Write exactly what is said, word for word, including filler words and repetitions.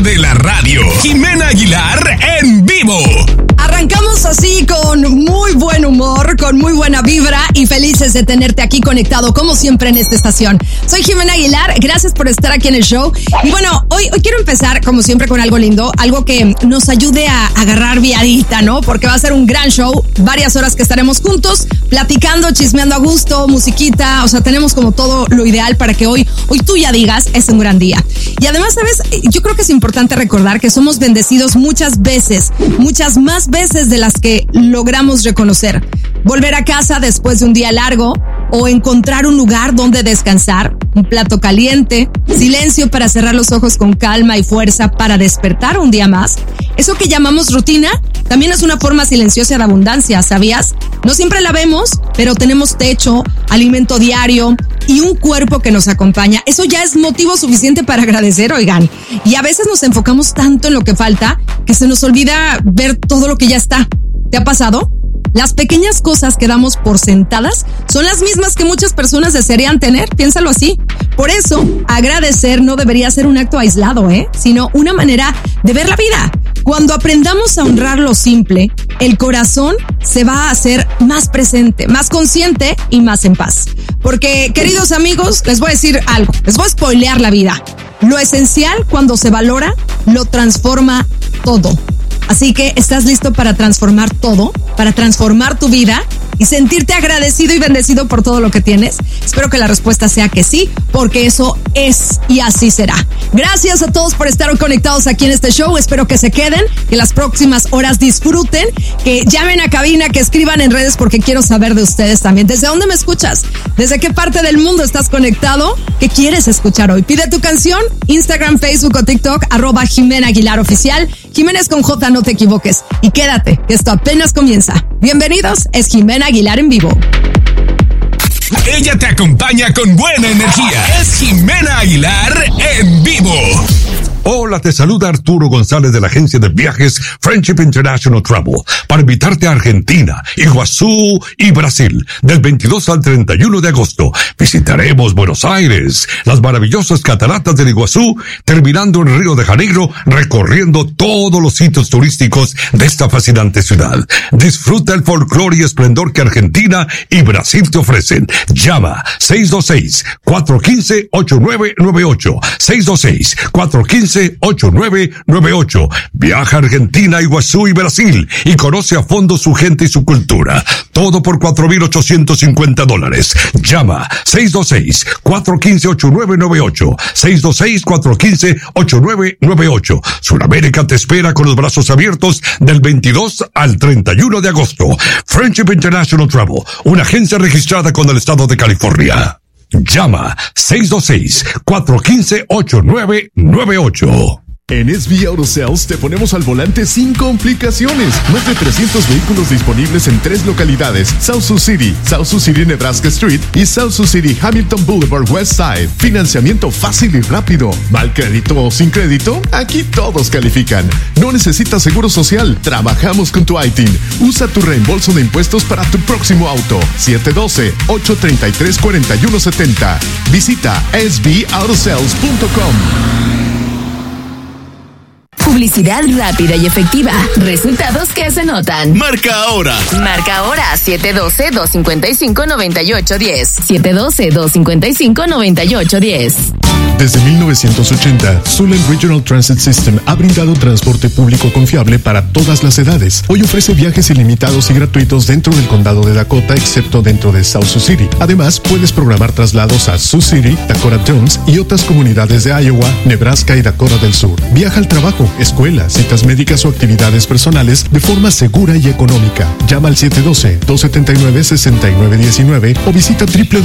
de la radio, Jimena Aguilar en vivo. Arrancamos así con muy buen humor, con muy buena vibra y felices de tenerte aquí conectado como siempre en esta estación. Soy Jimena Aguilar, gracias por estar aquí en el show. Y bueno, hoy, hoy quiero empezar como siempre con algo lindo, algo que nos ayude a agarrar viadita, ¿no? Porque va a ser un gran show, varias horas que estaremos juntos, platicando, chismeando a gusto, musiquita, o sea, tenemos como todo lo ideal para que hoy, hoy tú ya digas, es un gran día. Y además, ¿sabes? Yo creo que es importante recordar que somos bendecidos muchas veces, muchas más veces de las que logramos reconocer. Volver a casa después de un día largo o encontrar un lugar donde descansar, un plato caliente, silencio para cerrar los ojos con calma y fuerza para despertar un día más. Eso que llamamos rutina también es una forma silenciosa de abundancia, ¿sabías? No siempre la vemos, pero tenemos techo, alimento diario y un cuerpo que nos acompaña. Eso ya es motivo suficiente para agradecer, oigan. Y a veces nos enfocamos tanto en lo que falta que se nos olvida ver todo lo que ya está. ¿Te ha pasado? Las pequeñas cosas que damos por sentadas son las mismas que muchas personas desearían tener, piénsalo así. Por eso, agradecer no debería ser un acto aislado, ¿eh? Sino una manera de ver la vida. Cuando aprendamos a honrar lo simple, el corazón se va a hacer más presente, más consciente y más en paz. Porque, queridos amigos, les voy a decir algo, les voy a spoilear la vida. Lo esencial, cuando se valora, lo transforma todo. Así que, ¿estás listo para transformar todo? ¿Para transformar tu vida? ¿Y sentirte agradecido y bendecido por todo lo que tienes? Espero que la respuesta sea que sí, porque eso es y así será. Gracias a todos por estar conectados aquí en este show. Espero que se queden, que las próximas horas disfruten, que llamen a cabina, que escriban en redes porque quiero saber de ustedes también. ¿Desde dónde me escuchas? ¿Desde qué parte del mundo estás conectado? ¿Qué quieres escuchar hoy? Pide tu canción, Instagram, Facebook o TikTok, arroba Jimena Aguilar Oficial. Jiménez con J, no te equivoques. Y quédate, que esto apenas comienza. Bienvenidos, es Jimena Aguilar en vivo. Ella te acompaña con buena energía. Es Jimena Aguilar en vivo. Hola, te saluda Arturo González de la agencia de viajes Friendship International Travel para invitarte a Argentina, Iguazú y Brasil del veintidós al treinta y uno de agosto. Visitaremos Buenos Aires, las maravillosas cataratas del Iguazú, terminando en Río de Janeiro, recorriendo todos los sitios turísticos de esta fascinante ciudad. Disfruta el folclore y esplendor que Argentina y Brasil te ofrecen. Llama seis dos seis, cuatro uno cinco, ocho nueve nueve ocho, seis dos seis, cuatro uno cinco, ocho nueve nueve ocho. Viaja a Argentina, Iguazú y Brasil y conoce a fondo su gente y su cultura. Todo por cuatro mil ochocientos cincuenta dólares. Llama seis dos seis, cuatro uno cinco, ocho nueve nueve ocho, seis dos seis, cuatro uno cinco, ocho nueve nueve ocho. Sudamérica te espera con los brazos abiertos del veintidós al treinta y uno de agosto. Friendship International Travel, una agencia registrada con el estado de California. Llama seis dos seis, cuatro uno cinco, ocho nueve nueve ocho. En S B Auto Sales te ponemos al volante sin complicaciones. Más de trescientos vehículos disponibles en tres localidades: South Sioux City, South Sioux City Nebraska Street y South Sioux City Hamilton Boulevard West Side. Financiamiento fácil y rápido. ¿Mal crédito o sin crédito? Aquí todos califican. No necesitas seguro social. Trabajamos con tu I T I N. Usa tu reembolso de impuestos para tu próximo auto. siete uno dos, ocho tres tres, cuatro uno siete cero. Visita s b auto sales punto com. Publicidad rápida y efectiva. Resultados que se notan. Marca ahora. Marca ahora siete uno dos, dos cinco cinco, nueve ocho uno cero. siete uno dos, dos cinco cinco, nueve ocho uno cero. Desde mil novecientos ochenta, Sulen Regional Transit System ha brindado transporte público confiable para todas las edades. Hoy ofrece viajes ilimitados y gratuitos dentro del condado de Dakota, excepto dentro de South Sioux City. Además, puedes programar traslados a Sioux City, Dakota Jones y otras comunidades de Iowa, Nebraska y Dakota del Sur. Viaja al trabajo, escuela, citas médicas o actividades personales de forma segura y económica. Llama al siete uno dos, dos siete nueve, seis nueve uno nueve o visita w w w punto